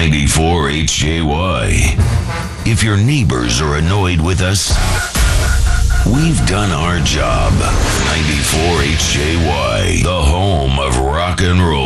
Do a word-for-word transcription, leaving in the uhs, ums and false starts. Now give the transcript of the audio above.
ninety-four H J Y. If your neighbors are annoyed with us, we've done our job. ninety-four H J Y, the home of rock and roll.